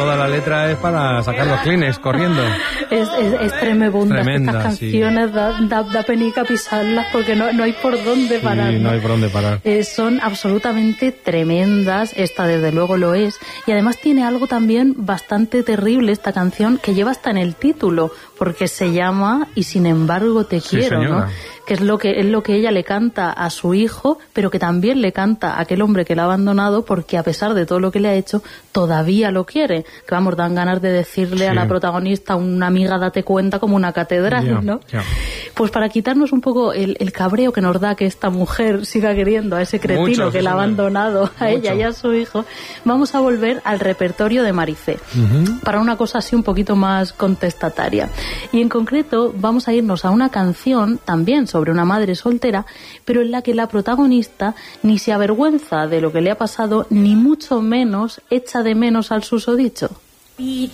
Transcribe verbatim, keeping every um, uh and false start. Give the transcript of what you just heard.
Toda la letra es para sacar los clines corriendo. Es, es, es tremebunda. Tremenda, Estas canciones sí. da, da, da penica pisarlas porque no, no hay por dónde parar. Sí, no hay por dónde parar. Eh, son absolutamente tremendas, esta desde luego lo es, y además tiene algo también bastante terrible esta canción que lleva hasta en el título, porque se llama Y sin embargo te Sí, quiero, señora. ¿no? Que es lo que es lo que ella le canta a su hijo, pero que también le canta a aquel hombre que la ha abandonado, porque a pesar de todo lo que le ha hecho, todavía lo quiere. Que vamos, dan ganas de decirle Sí. a la protagonista, una amiga date cuenta, como una catedral, Ya, ¿no? ya. Pues para quitarnos un poco el, el cabreo que nos da que esta mujer siga queriendo a ese cretino Mucho, que sí, la ha señor. abandonado a Mucho. ella y a su hijo, vamos a volver al repertorio de Marifé, Ujú. para una cosa así un poquito más contestataria. Y en concreto vamos a irnos a una canción también sobre una madre soltera, pero en la que la protagonista ni se avergüenza de lo que le ha pasado, ni mucho menos echa de menos al susodicho.